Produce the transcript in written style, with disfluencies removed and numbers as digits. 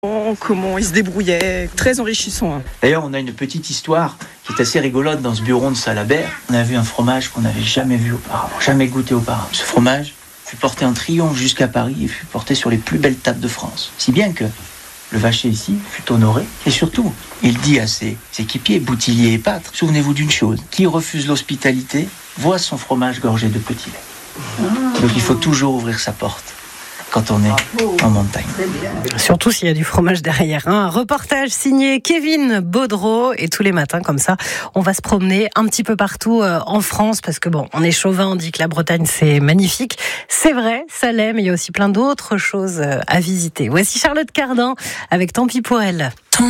Comment ils se débrouillaient, très enrichissant. D'ailleurs, on a une petite histoire qui est assez rigolote dans ce bureau de Salabert. On a vu un fromage qu'on n'avait jamais vu auparavant, jamais goûté auparavant. Ce fromage fut porté en triomphe jusqu'à Paris et fut porté sur les plus belles tables de France. Si bien que le vacher ici fut honoré. Et surtout, il dit à ses équipiers, Boutillier et Pâtre, souvenez-vous d'une chose, qui refuse l'hospitalité voit son fromage gorgé de petit lait. Donc il faut toujours ouvrir sa porte quand on est en montagne. Surtout s'il y a du fromage derrière. Un reportage signé Kevin Baudreau. Et tous les matins, comme ça, on va se promener un petit peu partout en France. Parce que bon, on est chauvin, on dit que la Bretagne, c'est magnifique. C'est vrai, ça l'est, mais il y a aussi plein d'autres choses à visiter. Voici Charlotte Cardin avec Tant pis pour elle.